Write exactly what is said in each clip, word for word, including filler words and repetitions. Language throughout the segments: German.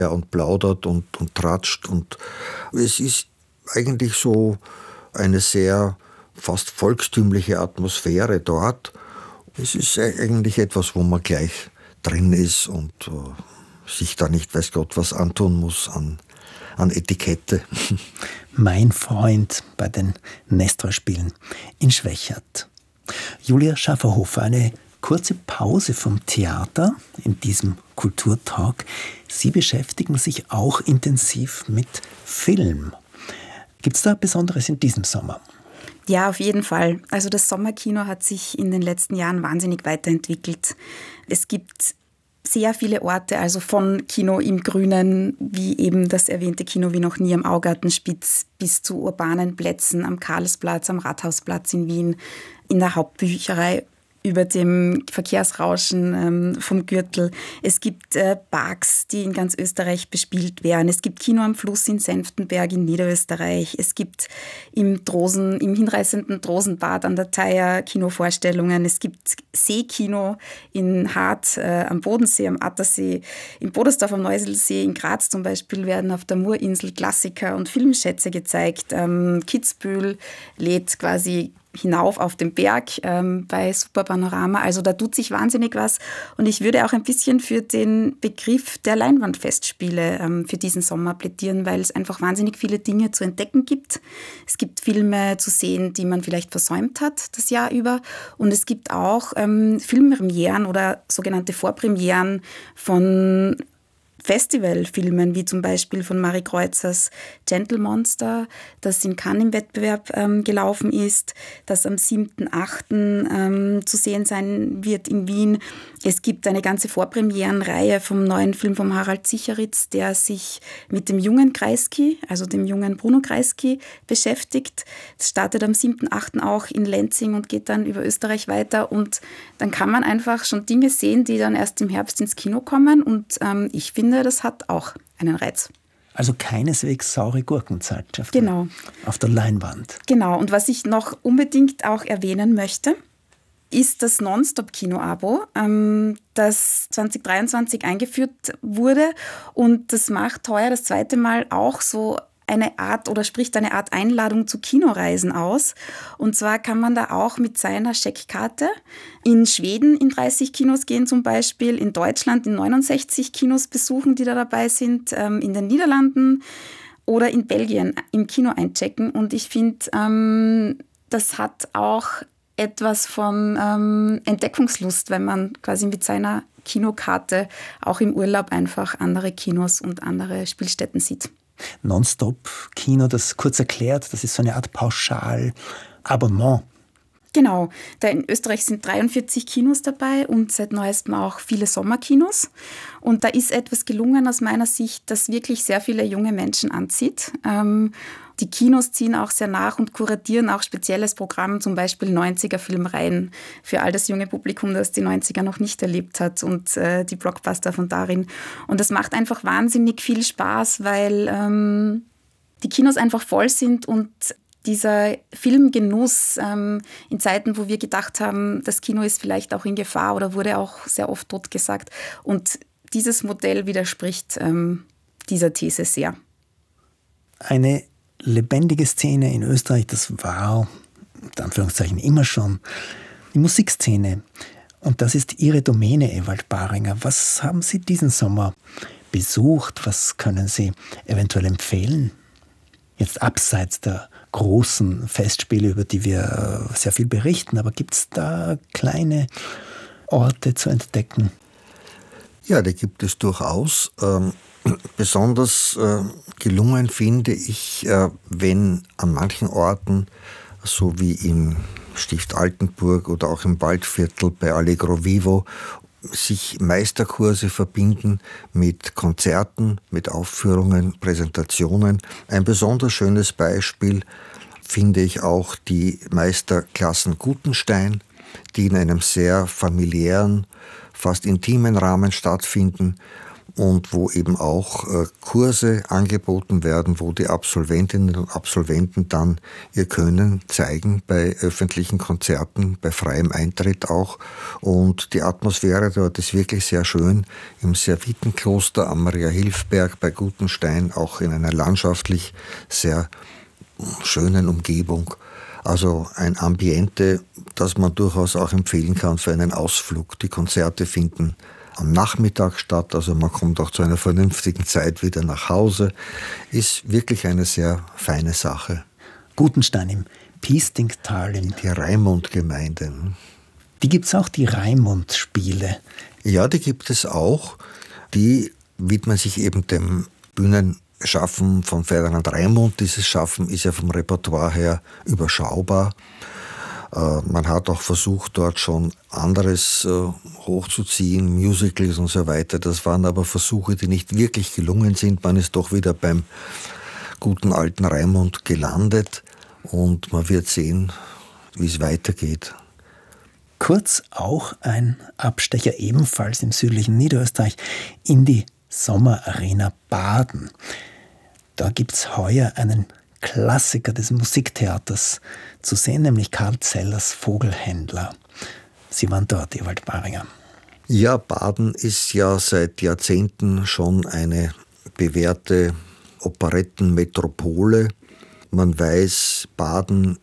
ja, und plaudert und, und tratscht. Und es ist eigentlich so eine sehr fast volkstümliche Atmosphäre dort. Es ist eigentlich etwas, wo man gleich drin ist und äh, sich da nicht weiß Gott was antun muss an, an Etikette. Mein Freund bei den Nestor-Spielen in Schwechat. Julia Schafferhofer, eine kurze Pause vom Theater in diesem Kulturtalk. Sie beschäftigen sich auch intensiv mit Film. Gibt es da Besonderes in diesem Sommer? Ja, auf jeden Fall. Also das Sommerkino hat sich in den letzten Jahren wahnsinnig weiterentwickelt. Es gibt sehr viele Orte, also von Kino im Grünen, wie eben das erwähnte Kino wie noch nie am Augartenspitz, bis zu urbanen Plätzen am Karlsplatz, am Rathausplatz in Wien, in der Hauptbücherei über dem Verkehrsrauschen ähm, vom Gürtel. Es gibt äh, Parks, die in ganz Österreich bespielt werden. Es gibt Kino am Fluss in Senftenberg in Niederösterreich. Es gibt im Drosen, im hinreißenden Drosenbad an der Theier Kinovorstellungen. Es gibt Seekino in Hart äh, am Bodensee, am Attersee, in Bodersdorf am Neuselsee, in Graz zum Beispiel werden auf der Murinsel Klassiker und Filmschätze gezeigt. Ähm, Kitzbühel lädt quasi hinauf auf den Berg ähm, bei Super Panorama. Also da tut sich wahnsinnig was. Und ich würde auch ein bisschen für den Begriff der Leinwandfestspiele ähm, für diesen Sommer plädieren, weil es einfach wahnsinnig viele Dinge zu entdecken gibt. Es gibt Filme zu sehen, die man vielleicht versäumt hat das Jahr über. Und es gibt auch ähm, Filmpremieren oder sogenannte Vorpremieren von Festivalfilmen, wie zum Beispiel von Marie Kreuzers Gentle Monster, das in Cannes im Wettbewerb ähm, gelaufen ist, das am siebten achten Ähm, zu sehen sein wird in Wien. Es gibt eine ganze Vorpremierenreihe vom neuen Film von Harald Sicheritz, der sich mit dem jungen Kreisky, also dem jungen Bruno Kreisky, beschäftigt. Das startet am siebten achten auch in Lenzing und geht dann über Österreich weiter. Und dann kann man einfach schon Dinge sehen, die dann erst im Herbst ins Kino kommen. Und ähm, ich finde, das hat auch einen Reiz. Also keineswegs saure Gurkenzeit auf, genau. der, auf der Leinwand. Genau. Und was ich noch unbedingt auch erwähnen möchte, ist das Non-Stop-Kino-Abo, ähm, das zwanzig dreiundzwanzig eingeführt wurde. Und das macht heuer das zweite Mal auch so eine Art oder spricht eine Art Einladung zu Kinoreisen aus. Und zwar kann man da auch mit seiner Scheckkarte in Schweden in dreißig Kinos gehen zum Beispiel, in Deutschland in neunundsechzig Kinos besuchen, die da dabei sind, in den Niederlanden oder in Belgien im Kino einchecken. Und ich finde, ähm, das hat auch etwas von ähm, Entdeckungslust, wenn man quasi mit seiner Kinokarte auch im Urlaub einfach andere Kinos und andere Spielstätten sieht. Non-Stop-Kino, das kurz erklärt, das ist so eine Art Pauschal-Abonnement. Genau, da in Österreich sind dreiundvierzig Kinos dabei und seit neuestem auch viele Sommerkinos. Und da ist etwas gelungen aus meiner Sicht, das wirklich sehr viele junge Menschen anzieht. Ähm, die Kinos ziehen auch sehr nach und kuratieren auch spezielles Programm, zum Beispiel neunziger-Filmreihen für all das junge Publikum, das die neunziger noch nicht erlebt hat und äh, die Blockbuster von darin. Und das macht einfach wahnsinnig viel Spaß, weil ähm, die Kinos einfach voll sind und dieser Filmgenuss ähm, in Zeiten, wo wir gedacht haben, das Kino ist vielleicht auch in Gefahr oder wurde auch sehr oft totgesagt. Und dieses Modell widerspricht ähm, dieser These sehr. Eine lebendige Szene in Österreich, das war, in Anführungszeichen, immer schon die Musikszene. Und das ist Ihre Domäne, Ewald Baringer. Was haben Sie diesen Sommer besucht? Was können Sie eventuell empfehlen? Jetzt abseits der großen Festspiele, über die wir sehr viel berichten, aber gibt es da kleine Orte zu entdecken? Ja, die gibt es durchaus. Ähm, besonders äh, gelungen finde ich, äh, wenn an manchen Orten, so wie im Stift Altenburg oder auch im Waldviertel bei Allegro Vivo, sich Meisterkurse verbinden mit Konzerten, mit Aufführungen, Präsentationen. Ein besonders schönes Beispiel finde ich auch die Meisterklassen Gutenstein, die in einem sehr familiären, fast intimen Rahmen stattfinden, und wo eben auch äh, Kurse angeboten werden, wo die Absolventinnen und Absolventen dann ihr Können zeigen bei öffentlichen Konzerten, bei freiem Eintritt auch. Und die Atmosphäre dort ist wirklich sehr schön. Im Servitenkloster am Maria-Hilf-Berg bei Gutenstein, auch in einer landschaftlich sehr schönen Umgebung. Also ein Ambiente, das man durchaus auch empfehlen kann für einen Ausflug. Die Konzerte finden am Nachmittag statt, also man kommt auch zu einer vernünftigen Zeit wieder nach Hause. Ist wirklich eine sehr feine Sache. Gutenstein im Piestingtal. Die Raimund-Gemeinde. Die gibt es auch, die Raimund-Spiele. Ja, die gibt es auch. Die widmen sich eben dem Bühnenschaffen von Ferdinand Raimund. Dieses Schaffen ist ja vom Repertoire her überschaubar. Man hat auch versucht, dort schon anderes hochzuziehen, Musicals und so weiter. Das waren aber Versuche, die nicht wirklich gelungen sind. Man ist doch wieder beim guten alten Raimund gelandet und man wird sehen, wie es weitergeht. Kurz auch ein Abstecher ebenfalls im südlichen Niederösterreich in die Sommerarena Baden. Da gibt es heuer einen Klassiker des Musiktheaters zu sehen, nämlich Karl Zellers Vogelhändler. Sie waren dort, Ewald Baringer. Ja, Baden ist ja seit Jahrzehnten schon eine bewährte Operettenmetropole. Man weiß, Baden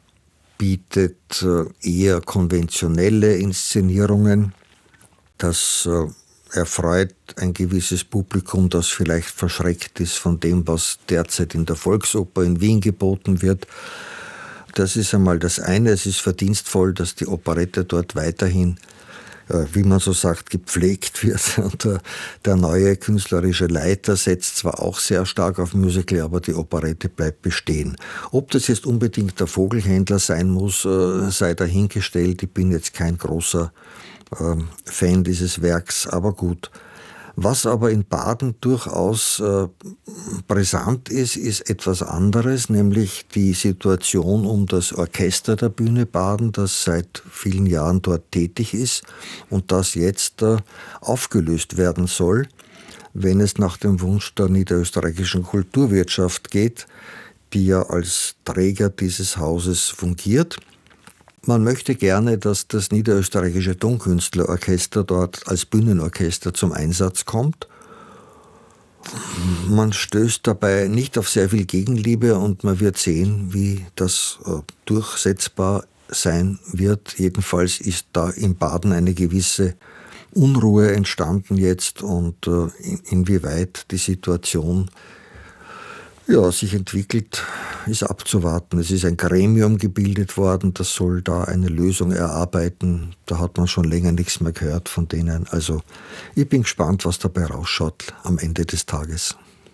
bietet eher konventionelle Inszenierungen. Das erfreut ein gewisses Publikum, das vielleicht verschreckt ist von dem, was derzeit in der Volksoper in Wien geboten wird. Das ist einmal das eine. Es ist verdienstvoll, dass die Operette dort weiterhin, wie man so sagt, gepflegt wird. Und der neue künstlerische Leiter setzt zwar auch sehr stark auf Musical, aber die Operette bleibt bestehen. Ob das jetzt unbedingt der Vogelhändler sein muss, sei dahingestellt. Ich bin jetzt kein großer Fan dieses Werks, aber gut. Was aber in Baden durchaus äh, brisant ist, ist etwas anderes, nämlich die Situation um das Orchester der Bühne Baden, das seit vielen Jahren dort tätig ist und das jetzt äh, aufgelöst werden soll, wenn es nach dem Wunsch der niederösterreichischen Kulturwirtschaft geht, die ja als Träger dieses Hauses fungiert. Man möchte gerne, dass das niederösterreichische Tonkünstlerorchester dort als Bühnenorchester zum Einsatz kommt. Man stößt dabei nicht auf sehr viel Gegenliebe und man wird sehen, wie das äh, durchsetzbar sein wird. Jedenfalls ist da in Baden eine gewisse Unruhe entstanden jetzt und äh, in, inwieweit die Situation ja, sich entwickelt, ist abzuwarten. Es ist ein Gremium gebildet worden, das soll da eine Lösung erarbeiten. Da hat man schon länger nichts mehr gehört von denen. Also ich bin gespannt, was dabei rausschaut am Ende des Tages.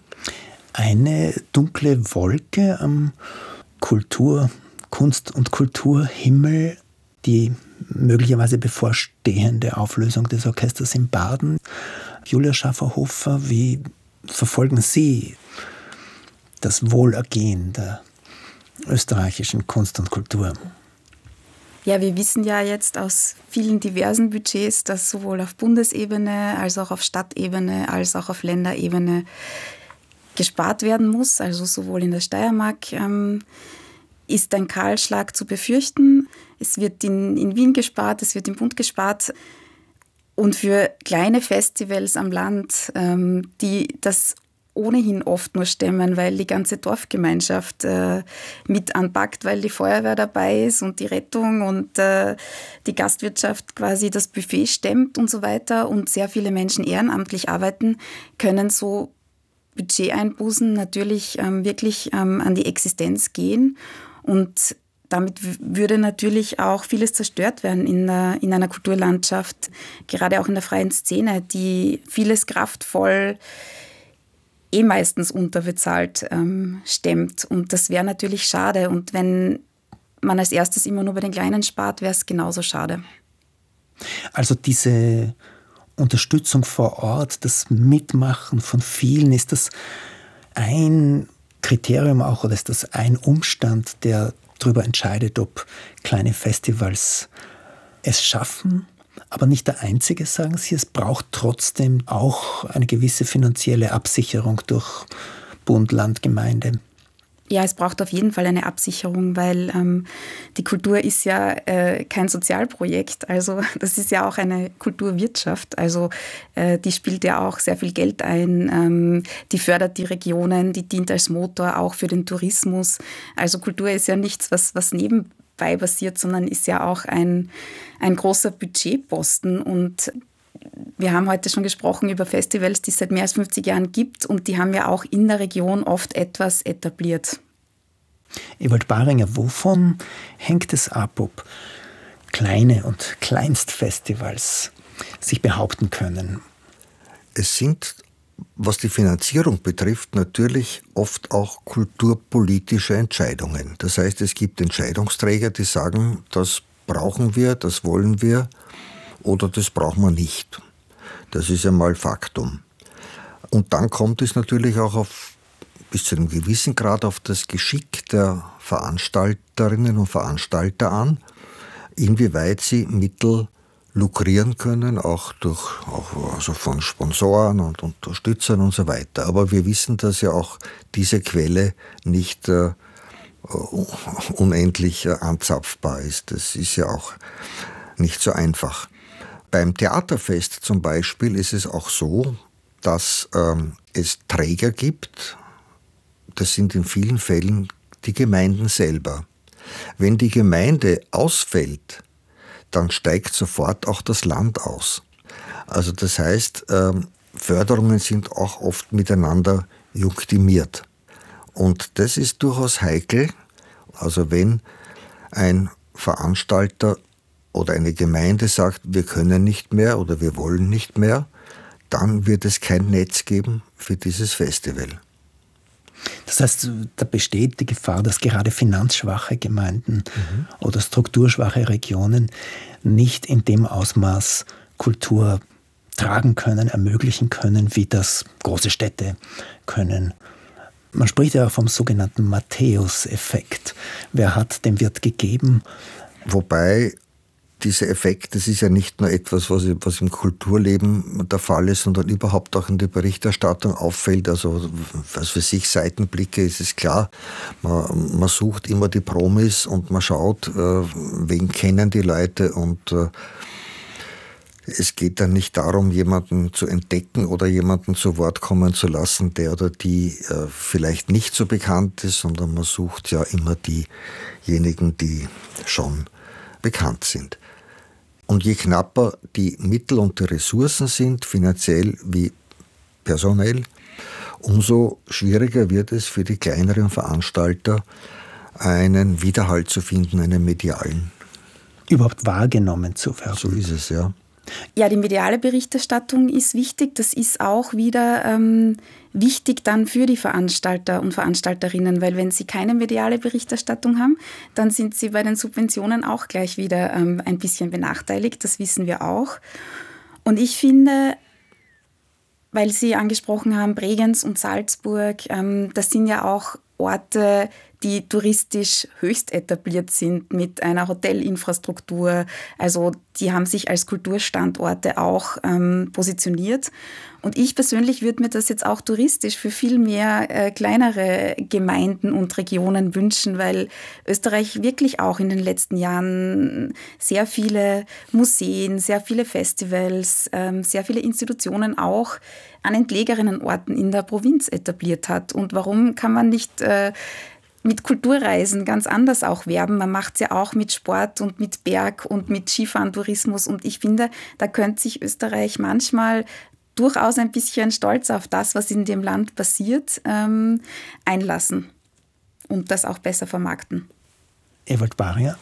Eine dunkle Wolke am Kultur, Kunst- und Kulturhimmel, die möglicherweise bevorstehende Auflösung des Orchesters in Baden. Julia Schaffer-Hofer, wie verfolgen Sie das Wohlergehen der österreichischen Kunst und Kultur? Ja, wir wissen ja jetzt aus vielen diversen Budgets, dass sowohl auf Bundesebene als auch auf Stadtebene als auch auf Länderebene gespart werden muss. Also sowohl in der Steiermark ähm, ist ein Kahlschlag zu befürchten. Es wird in, in Wien gespart, es wird im Bund gespart. Und für kleine Festivals am Land, ähm, die das ohnehin oft nur stemmen, weil die ganze Dorfgemeinschaft äh, mit anpackt, weil die Feuerwehr dabei ist und die Rettung und äh, die Gastwirtschaft quasi das Buffet stemmt und so weiter und sehr viele Menschen ehrenamtlich arbeiten, können so Budgeteinbußen natürlich ähm, wirklich ähm, an die Existenz gehen und damit w- würde natürlich auch vieles zerstört werden in, der, in einer Kulturlandschaft, gerade auch in der freien Szene, die vieles kraftvoll eh meistens unterbezahlt ähm, stemmt. Und das wäre natürlich schade. Und wenn man als erstes immer nur bei den Kleinen spart, wäre es genauso schade. Also diese Unterstützung vor Ort, das Mitmachen von vielen, ist das ein Kriterium auch oder ist das ein Umstand, der darüber entscheidet, ob kleine Festivals es schaffen? aber nicht der einzige, sagen Sie. Es braucht trotzdem auch eine gewisse finanzielle Absicherung durch Bund, Land, Gemeinde. Ja, es braucht auf jeden Fall eine Absicherung, weil ähm, die Kultur ist ja äh, kein Sozialprojekt. Also das ist ja auch eine Kulturwirtschaft. Also äh, die spielt ja auch sehr viel Geld ein. Ähm, die fördert die Regionen, die dient als Motor auch für den Tourismus. Also Kultur ist ja nichts, was, was nebenbei passiert, sondern ist ja auch ein, ein großer Budgetposten. Und wir haben heute schon gesprochen über Festivals, die es seit mehr als fünfzig Jahren gibt, und die haben ja auch in der Region oft etwas etabliert. Ewald Baringer, wovon hängt es ab, ob kleine und Kleinstfestivals sich behaupten können? Es sind, was die Finanzierung betrifft, natürlich oft auch kulturpolitische Entscheidungen. Das heißt, es gibt Entscheidungsträger, die sagen, das brauchen wir, das wollen wir, oder das brauchen wir nicht. Das ist ja mal Faktum. Und dann kommt es natürlich auch auf, bis zu einem gewissen Grad auf das Geschick der Veranstalterinnen und Veranstalter an, inwieweit sie Mittel lukrieren können, auch durch auch also von Sponsoren und Unterstützern und so weiter. Aber wir wissen, dass ja auch diese Quelle nicht äh, unendlich äh, anzapfbar ist. Das ist ja auch nicht so einfach. Beim Theaterfest zum Beispiel ist es auch so, dass ähm, es Träger gibt, das sind in vielen Fällen die Gemeinden selber. Wenn die Gemeinde ausfällt, dann steigt sofort auch das Land aus. Also das heißt, ähm, Förderungen sind auch oft miteinander junktimiert. Und das ist durchaus heikel. Also wenn ein Veranstalter oder eine Gemeinde sagt, wir können nicht mehr oder wir wollen nicht mehr, dann wird es kein Netz geben für dieses Festival. Das heißt, da besteht die Gefahr, dass gerade finanzschwache Gemeinden mhm. oder strukturschwache Regionen nicht in dem Ausmaß Kultur tragen können, ermöglichen können, wie das große Städte können. Man spricht ja vom sogenannten Matthäus-Effekt. Wer hat, dem wird gegeben. Wobei dieser Effekt, das ist ja nicht nur etwas, was, was im Kulturleben der Fall ist, sondern überhaupt auch in der Berichterstattung auffällt. Also was für sich Seitenblicke ist es klar. Man, man sucht immer die Promis und man schaut, äh, wen kennen die Leute, und äh, es geht dann nicht darum, jemanden zu entdecken oder jemanden zu Wort kommen zu lassen, der oder die äh, vielleicht nicht so bekannt ist, sondern man sucht ja immer diejenigen, die schon bekannt sind. Und je knapper die Mittel und die Ressourcen sind, finanziell wie personell, umso schwieriger wird es für die kleineren Veranstalter, einen Widerhalt zu finden, einen medialen. Überhaupt wahrgenommen zu werden. So ist es, ja. Ja, die mediale Berichterstattung ist wichtig. Das ist auch wieder ähm, wichtig dann für die Veranstalter und Veranstalterinnen, weil wenn sie keine mediale Berichterstattung haben, dann sind sie bei den Subventionen auch gleich wieder ähm, ein bisschen benachteiligt. Das wissen wir auch. Und ich finde, weil Sie angesprochen haben, Bregenz und Salzburg, ähm, das sind ja auch Orte, die touristisch höchst etabliert sind mit einer Hotelinfrastruktur. Also die haben sich als Kulturstandorte auch ähm, positioniert. Und ich persönlich würde mir das jetzt auch touristisch für viel mehr äh, kleinere Gemeinden und Regionen wünschen, weil Österreich wirklich auch in den letzten Jahren sehr viele Museen, sehr viele Festivals, ähm, sehr viele Institutionen auch an entlegeneren Orten in der Provinz etabliert hat. Und warum kann man nicht äh, mit Kulturreisen ganz anders auch werben? Man macht es ja auch mit Sport und mit Berg und mit Skifahren-Tourismus. Und ich finde, da könnte sich Österreich manchmal durchaus ein bisschen stolz auf das, was in dem Land passiert, ähm, einlassen und das auch besser vermarkten. Ewald Baringer?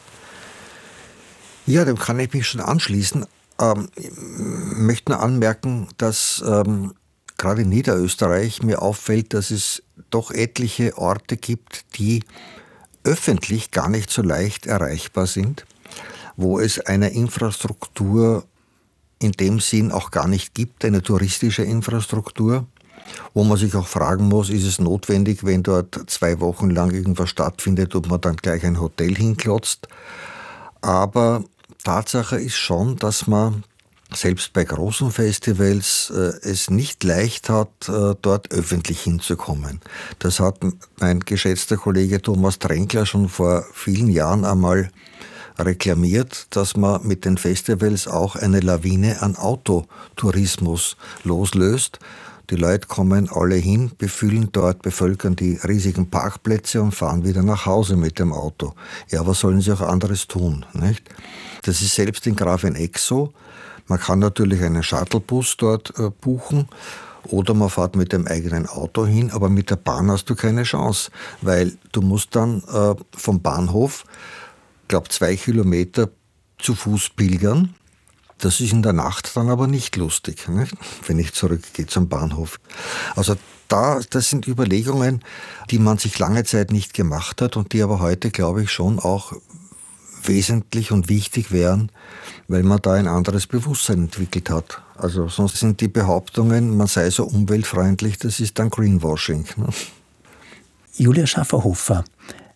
Ja, dem kann ich mich schon anschließen. Ähm, ich möchte nur anmerken, dass ähm, gerade in Niederösterreich mir auffällt, dass es doch etliche Orte gibt, die öffentlich gar nicht so leicht erreichbar sind, wo es eine Infrastruktur in dem Sinn auch gar nicht gibt, eine touristische Infrastruktur, wo man sich auch fragen muss, ist es notwendig, wenn dort zwei Wochen lang irgendwas stattfindet, ob man dann gleich ein Hotel hinklotzt. Aber Tatsache ist schon, dass man selbst bei großen Festivals äh, es nicht leicht hat, äh, dort öffentlich hinzukommen. Das hat mein geschätzter Kollege Thomas Tränkler schon vor vielen Jahren einmal reklamiert, dass man mit den Festivals auch eine Lawine an Autotourismus loslöst. Die Leute kommen alle hin, befüllen dort, bevölkern die riesigen Parkplätze und fahren wieder nach Hause mit dem Auto. Ja, was sollen sie auch anderes tun, nicht? Das ist selbst in Grafeneck so. Man kann natürlich einen Shuttlebus dort äh, buchen oder man fährt mit dem eigenen Auto hin, aber mit der Bahn hast du keine Chance, weil du musst dann äh, vom Bahnhof, ich glaube zwei Kilometer zu Fuß pilgern. Das ist in der Nacht dann aber nicht lustig, nicht? Wenn ich zurückgehe zum Bahnhof. Also da, das sind Überlegungen, die man sich lange Zeit nicht gemacht hat und die aber heute, glaube ich, schon auch wesentlich und wichtig wären, weil man da ein anderes Bewusstsein entwickelt hat. Also sonst sind die Behauptungen, man sei so umweltfreundlich, das ist dann Greenwashing. Ne? Julia Schafferhofer,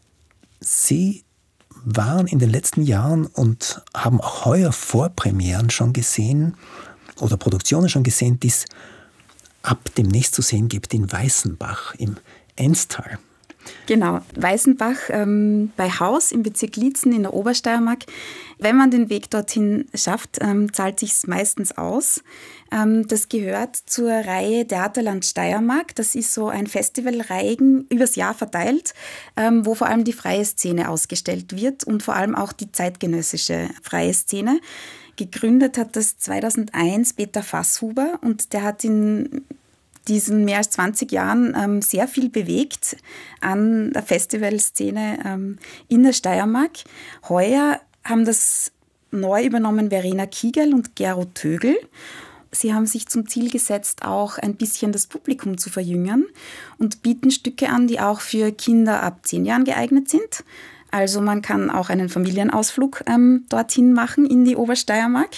Sie waren in den letzten Jahren und haben auch heuer Vorpremieren schon gesehen oder Produktionen schon gesehen, die es ab demnächst zu sehen gibt in Weißenbach im Enstal. Genau, Weißenbach ähm, bei Haus im Bezirk Liezen in der Obersteiermark. Wenn man den Weg dorthin schafft, ähm, zahlt sich's meistens aus. Ähm, das gehört zur Reihe Theaterland Steiermark. Das ist so ein Festivalreigen übers Jahr verteilt, ähm, wo vor allem die freie Szene ausgestellt wird und vor allem auch die zeitgenössische freie Szene. Gegründet hat das zweitausendeins Peter Fasshuber und der hat in diesen mehr als zwanzig Jahren ähm, sehr viel bewegt an der Festivalszene ähm, in der Steiermark. Heuer haben das neu übernommen Verena Kiegel und Gero Tögel. Sie haben sich zum Ziel gesetzt, auch ein bisschen das Publikum zu verjüngern und bieten Stücke an, die auch für Kinder ab zehn Jahren geeignet sind. Also man kann auch einen Familienausflug ähm, dorthin machen in die Obersteiermark.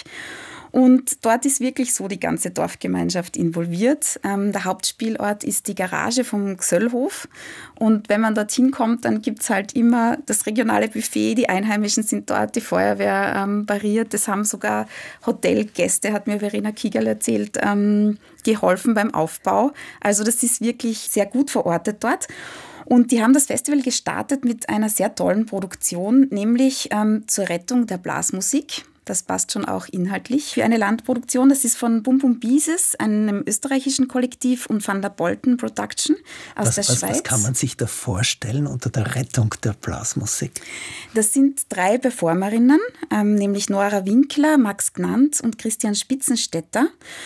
Und dort ist wirklich so die ganze Dorfgemeinschaft involviert. Ähm, der Hauptspielort ist die Garage vom Gsöllhof. Und wenn man dorthin kommt, dann gibt es halt immer das regionale Buffet. Die Einheimischen sind dort, die Feuerwehr ähm, pariert. Es haben sogar Hotelgäste, hat mir Verena Kiegel erzählt, ähm, geholfen beim Aufbau. Also das ist wirklich sehr gut verortet dort. Und die haben das Festival gestartet mit einer sehr tollen Produktion, nämlich ähm, zur Rettung der Blasmusik. Das passt schon auch inhaltlich für eine Landproduktion. Das ist von Bum Bum Bieses, einem österreichischen Kollektiv, und Van der Bolten Production aus was, der was, Schweiz. Was kann man sich da vorstellen unter der Rettung der Blasmusik? Das sind drei Performerinnen, ähm, nämlich Nora Winkler, Max Gnant und Christian Spitzenstetter.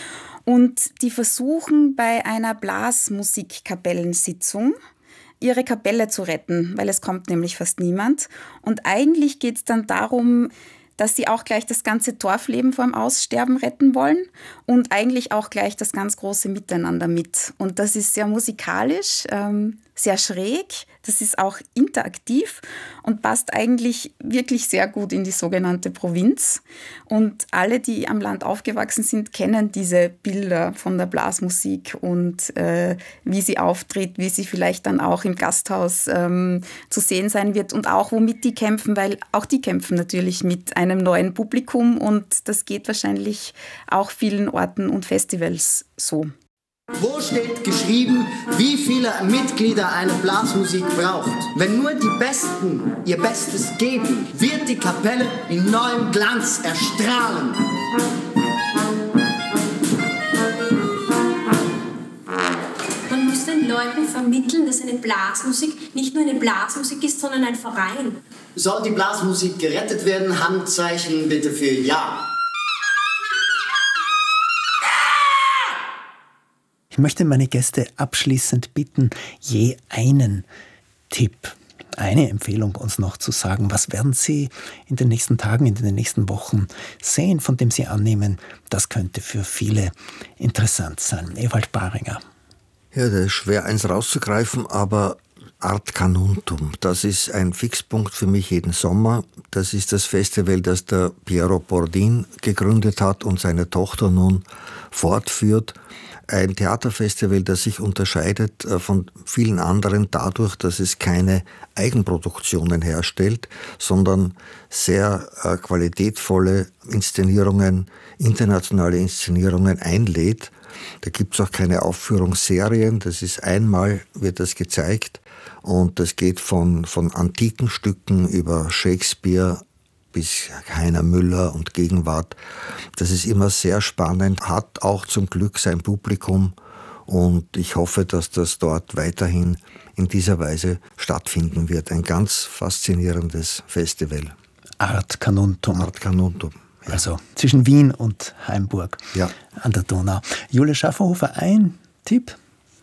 Und die versuchen bei einer Blasmusikkapellensitzung ihre Kapelle zu retten, weil es kommt nämlich fast niemand. Und eigentlich geht es dann darum, dass sie auch gleich das ganze Dorfleben vor dem Aussterben retten wollen und eigentlich auch gleich das ganz große Miteinander mit. Und das ist sehr musikalisch, ähm, sehr schräg, das ist auch interaktiv und passt eigentlich wirklich sehr gut in die sogenannte Provinz. Und alle, die am Land aufgewachsen sind, kennen diese Bilder von der Blasmusik und äh, wie sie auftritt, wie sie vielleicht dann auch im Gasthaus ähm, zu sehen sein wird und auch womit die kämpfen, weil auch die kämpfen natürlich mit einem neuen Publikum und das geht wahrscheinlich auch vielen Orten und Festivals so. Wo steht geschrieben, wie viele Mitglieder eine Blasmusik braucht? Wenn nur die Besten ihr Bestes geben, wird die Kapelle in neuem Glanz erstrahlen. Man muss den Leuten vermitteln, dass eine Blasmusik nicht nur eine Blasmusik ist, sondern ein Verein. Soll die Blasmusik gerettet werden? Handzeichen bitte für Ja. Ich möchte meine Gäste abschließend bitten, je einen Tipp, eine Empfehlung uns noch zu sagen. Was werden Sie in den nächsten Tagen, in den nächsten Wochen sehen, von dem Sie annehmen, das könnte für viele interessant sein? Ewald Baringer. Ja, das ist schwer, eins rauszugreifen, aber Art Canuntum. Das ist ein Fixpunkt für mich jeden Sommer. Das ist das Festival, das der Piero Bordin gegründet hat und seine Tochter nun fortführt. Ein Theaterfestival, das sich unterscheidet von vielen anderen dadurch, dass es keine Eigenproduktionen herstellt, sondern sehr äh, qualitätvolle Inszenierungen, internationale Inszenierungen einlädt. Da gibt es auch keine Aufführungsserien, das ist einmal, wird das gezeigt und das geht von, von antiken Stücken über Shakespeare bis Heiner Müller und Gegenwart. Das ist immer sehr spannend, hat auch zum Glück sein Publikum und ich hoffe, dass das dort weiterhin in dieser Weise stattfinden wird. Ein ganz faszinierendes Festival. Art Canuntum. Art Canuntum. Ja. Also zwischen Wien und Haimburg ja. an der Donau. Julia Schafferhofer, ein Tipp?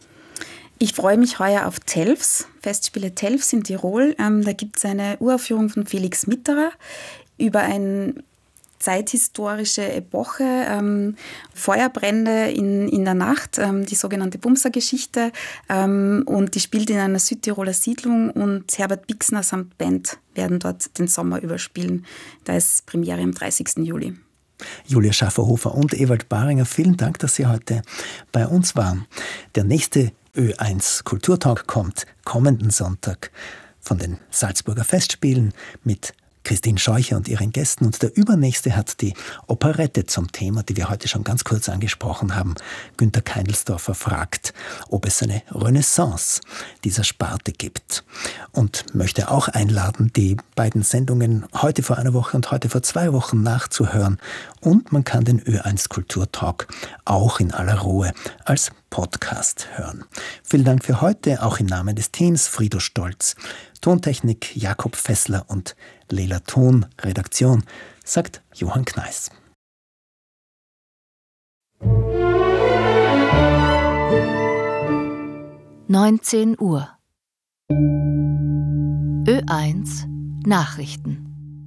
Ich freue mich heuer auf Telfs, Festspiele Telfs in Tirol. Ähm, da gibt es eine Uraufführung von Felix Mitterer über eine zeithistorische Epoche, ähm, Feuerbrände in, in der Nacht, ähm, die sogenannte Bumser-Geschichte. Ähm, und die spielt in einer Südtiroler Siedlung und Herbert Bixner samt Band werden dort den Sommer überspielen. Da ist Premiere am dreißigsten Juli. Julia Schafferhofer und Ewald Baringer, vielen Dank, dass Sie heute bei uns waren. Der nächste Ö eins Kulturtag kommt kommenden Sonntag von den Salzburger Festspielen mit Christine Scheucher und ihren Gästen. Und der übernächste hat die Operette zum Thema, die wir heute schon ganz kurz angesprochen haben. Günter Keindelsdorfer fragt, ob es eine Renaissance dieser Sparte gibt. Und möchte auch einladen, die beiden Sendungen heute vor einer Woche und heute vor zwei Wochen nachzuhören. Und man kann den Ö eins Kulturtalk auch in aller Ruhe als Podcast hören. Vielen Dank für heute, auch im Namen des Teams Frido Stolz, Tontechnik Jakob Fessler und Lela Thon, Redaktion, sagt Johann Kneis. neunzehn Uhr. Ö eins Nachrichten.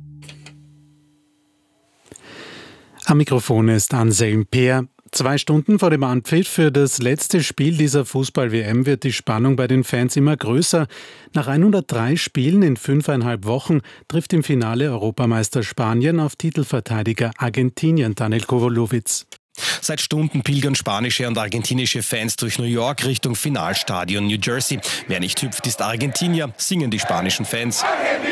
Am Mikrofon ist Anselm Peer. Zwei Stunden vor dem Anpfiff für das letzte Spiel dieser Fußball-W M wird die Spannung bei den Fans immer größer. Nach hundertdrei Spielen in fünfeinhalb Wochen trifft im Finale Europameister Spanien auf Titelverteidiger Argentinien, Daniel Kowalowitz. Seit Stunden pilgern spanische und argentinische Fans durch New York Richtung Finalstadion New Jersey. Wer nicht hüpft, ist Argentinier, singen die spanischen Fans.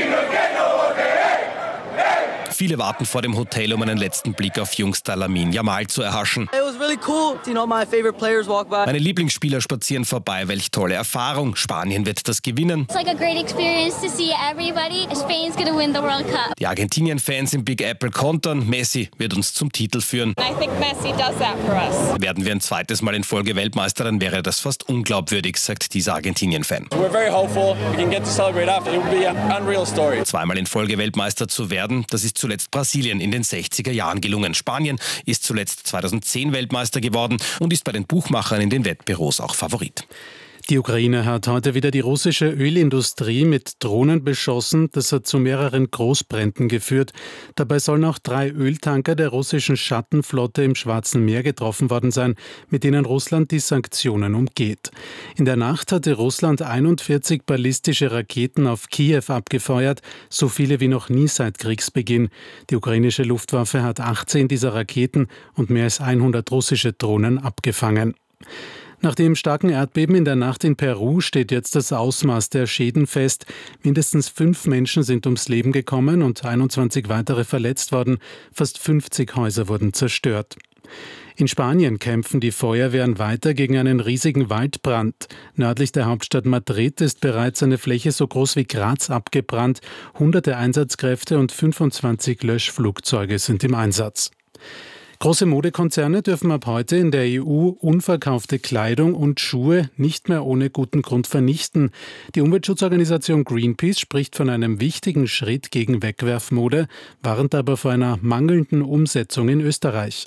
Viele warten vor dem Hotel, um einen letzten Blick auf Jungstar Lamine Yamal zu erhaschen. Really cool. You know, my favorite players walk by. Meine Lieblingsspieler spazieren vorbei. Welch tolle Erfahrung. Spanien wird das gewinnen. It's like a great experience to see everybody. Spain's gonna win the World Cup. Die Argentinien-Fans im Big Apple kontern. Messi wird uns zum Titel führen. I think Messi does that for us. Werden wir ein zweites Mal in Folge Weltmeister, dann wäre das fast unglaubwürdig, sagt dieser Argentinien-Fan. We're very hopeful. We can get to celebrate after. It will be an unreal story. Zweimal in Folge Weltmeister zu werden, das ist zuletzt Brasilien in den sechziger Jahren gelungen. Spanien ist zuletzt zweitausendzehn Weltmeister geworden und ist bei den Buchmachern in den Wettbüros auch Favorit. Die Ukraine hat heute wieder die russische Ölindustrie mit Drohnen beschossen. Das hat zu mehreren Großbränden geführt. Dabei sollen auch drei Öltanker der russischen Schattenflotte im Schwarzen Meer getroffen worden sein, mit denen Russland die Sanktionen umgeht. In der Nacht hatte Russland einundvierzig ballistische Raketen auf Kiew abgefeuert, so viele wie noch nie seit Kriegsbeginn. Die ukrainische Luftwaffe hat achtzehn dieser Raketen und mehr als hundert russische Drohnen abgefangen. Nach dem starken Erdbeben in der Nacht in Peru steht jetzt das Ausmaß der Schäden fest. Mindestens fünf Menschen sind ums Leben gekommen und einundzwanzig weitere verletzt worden. Fast fünfzig Häuser wurden zerstört. In Spanien kämpfen die Feuerwehren weiter gegen einen riesigen Waldbrand. Nördlich der Hauptstadt Madrid ist bereits eine Fläche so groß wie Graz abgebrannt. Hunderte Einsatzkräfte und fünfundzwanzig Löschflugzeuge sind im Einsatz. Große Modekonzerne dürfen ab heute in der E U unverkaufte Kleidung und Schuhe nicht mehr ohne guten Grund vernichten. Die Umweltschutzorganisation Greenpeace spricht von einem wichtigen Schritt gegen Wegwerfmode, warnt aber vor einer mangelnden Umsetzung in Österreich.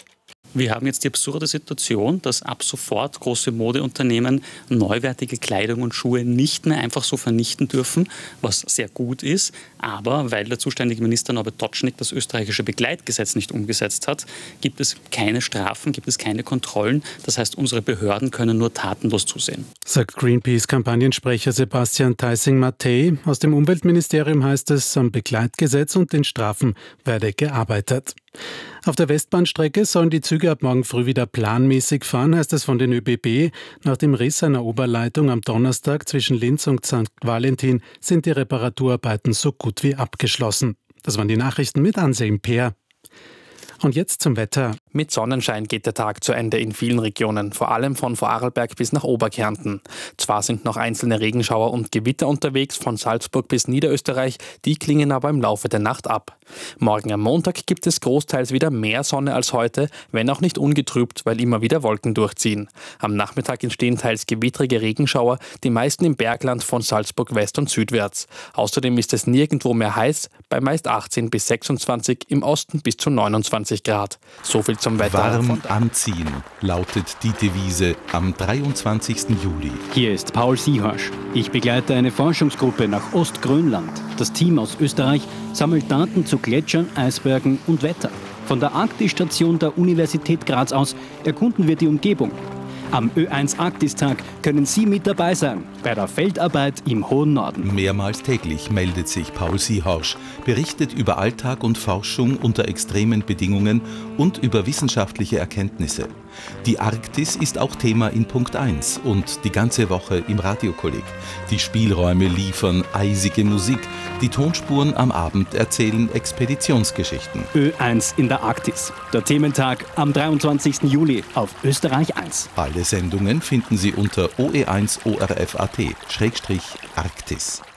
Wir haben jetzt die absurde Situation, dass ab sofort große Modeunternehmen neuwertige Kleidung und Schuhe nicht mehr einfach so vernichten dürfen, was sehr gut ist. Aber weil der zuständige Minister Norbert Totschnig das österreichische Begleitgesetz nicht umgesetzt hat, gibt es keine Strafen, gibt es keine Kontrollen. Das heißt, unsere Behörden können nur tatenlos zusehen. Sagt Greenpeace-Kampagnensprecher Sebastian Theissing-Matthey. Aus dem Umweltministerium heißt es, am Begleitgesetz und den Strafen werde gearbeitet. Auf der Westbahnstrecke sollen die Züge ab morgen früh wieder planmäßig fahren, heißt es von den ÖBB. Nach dem Riss einer Oberleitung am Donnerstag zwischen Linz und Sankt Valentin sind die Reparaturarbeiten so gut wie abgeschlossen. Das waren die Nachrichten mit Anselm Peer. Und jetzt zum Wetter. Mit Sonnenschein geht der Tag zu Ende in vielen Regionen, vor allem von Vorarlberg bis nach Oberkärnten. Zwar sind noch einzelne Regenschauer und Gewitter unterwegs, von Salzburg bis Niederösterreich, die klingen aber im Laufe der Nacht ab. Morgen am Montag gibt es großteils wieder mehr Sonne als heute, wenn auch nicht ungetrübt, weil immer wieder Wolken durchziehen. Am Nachmittag entstehen teils gewittrige Regenschauer, die meisten im Bergland von Salzburg west- und südwärts. Außerdem ist es nirgendwo mehr heiß, bei meist achtzehn bis sechsundzwanzig, im Osten bis zu neunundzwanzig Grad. So viel zum Wetter. Warm anziehen, lautet die Devise am dreiundzwanzigsten Juli. Hier ist Paul Siehorsch. Ich begleite eine Forschungsgruppe nach Ostgrönland. Das Team aus Österreich sammelt Daten zu Gletschern, Eisbergen und Wetter. Von der Arktis-Station der Universität Graz aus erkunden wir die Umgebung. Am Ö eins Arktistag können Sie mit dabei sein, bei der Feldarbeit im hohen Norden. Mehrmals täglich meldet sich Paul Siehorsch, berichtet über Alltag und Forschung unter extremen Bedingungen und über wissenschaftliche Erkenntnisse. Die Arktis ist auch Thema in Punkt eins und die ganze Woche im Radiokolleg. Die Spielräume liefern eisige Musik, die Tonspuren am Abend erzählen Expeditionsgeschichten. Ö eins in der Arktis, der Thementag am dreiundzwanzigsten Juli auf Österreich eins. Alle Sendungen finden Sie unter o e eins O R F punkt a t Schrägstrich Arktis.